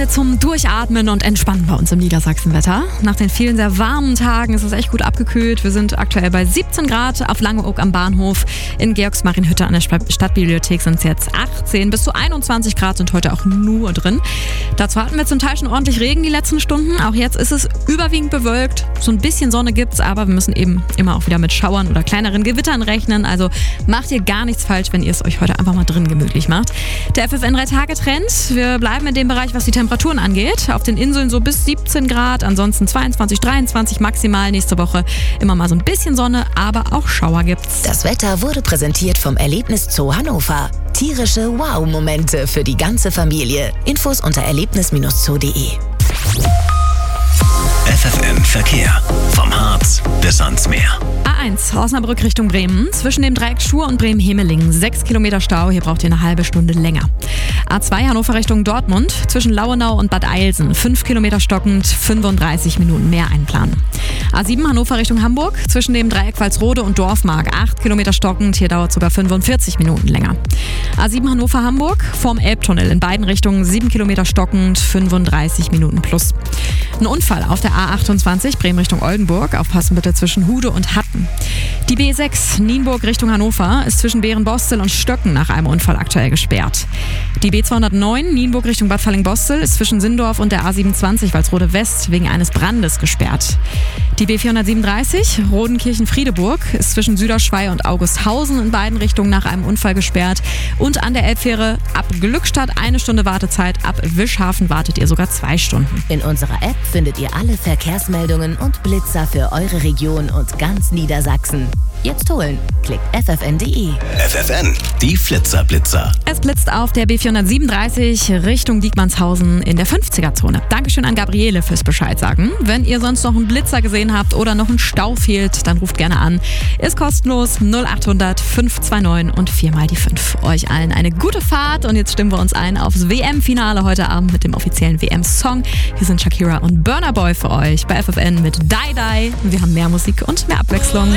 wieder zum Durchatmen und Entspannen bei uns im Niedersachsenwetter. Nach den vielen sehr warmen Tagen ist es echt gut abgekühlt. Wir sind aktuell bei 17 Grad auf Langeoog am Bahnhof. In Georgsmarienhütte an der Stadtbibliothek sind es jetzt 18. Bis zu 21 Grad sind heute auch nur drin. Dazu hatten wir zum Teil schon ordentlich Regen die letzten Stunden. Auch jetzt ist es überwiegend bewölkt. So ein bisschen Sonne gibt's, aber wir müssen eben immer auch wieder mit Schauern oder kleineren Gewittern rechnen. Also macht ihr gar nichts falsch, wenn ihr es euch heute einfach mal drin gemütlich macht. Der FFN 3-Tage-Trend. Wir bleiben in dem Bereich, was die Temperaturen angeht. Auf den Inseln so bis 17 Grad, ansonsten 22, 23 maximal. Nächste Woche immer mal so ein bisschen Sonne, aber auch Schauer gibt's. Das Wetter wurde präsentiert vom Erlebniszoo Hannover. Tierische Wow-Momente für die ganze Familie. Infos unter erlebnis-zoo.de. FFN Verkehr. Vom Harz bis ans Meer. A1 Osnabrück Richtung Bremen. Zwischen dem Dreieck Schur und Bremen-Hemeling 6 Kilometer Stau. Hier braucht ihr eine halbe Stunde länger. A2 Hannover Richtung Dortmund. Zwischen Lauenau und Bad Eilsen 5 Kilometer stockend, 35 Minuten mehr einplanen. A7 Hannover Richtung Hamburg. Zwischen dem Dreieck Walsrode und Dorfmark 8 Kilometer stockend. Hier dauert sogar 45 Minuten länger. A7 Hannover Hamburg vorm Elbtunnel in beiden Richtungen 7 Kilometer stockend, 35 Minuten plus. Ein Unfall auf der A28 Bremen Richtung Oldenburg. Aufpassen bitte zwischen Hude und Hatten. Die B6 Nienburg Richtung Hannover ist zwischen Beerenbostel und Stöcken nach einem Unfall aktuell gesperrt. Die B209 Nienburg Richtung Bad Fallingbostel ist zwischen Sindorf und der A27 Walsrode West wegen eines Brandes gesperrt. Die B437 Rodenkirchen-Friedeburg ist zwischen Süderschwei und Augusthausen in beiden Richtungen nach einem Unfall gesperrt. Und an der Elbfähre ab Glückstadt 1 Stunde Wartezeit, ab Wischhafen wartet ihr sogar 2 Stunden. In unserer App findet ihr alle Verkehrsmeldungen und Blitzer für eure Region und ganz Niedersachsen. Jetzt holen. Klickt ffn.de. FFN, die Flitzer-Blitzer. Es blitzt auf der B437 Richtung Diekmannshausen in der 50er-Zone. Dankeschön an Gabriele fürs Bescheid sagen. Wenn ihr sonst noch einen Blitzer gesehen habt oder noch ein Stau fehlt, dann ruft gerne an. Ist kostenlos 0800 529 und 4 mal die 5. Euch allen eine gute Fahrt und jetzt stimmen wir uns ein aufs WM-Finale heute Abend mit dem offiziellen WM-Song. Hier sind Shakira und Burna Boy für euch bei FFN mit Die Die. Wir haben mehr Musik und mehr Abwechslung.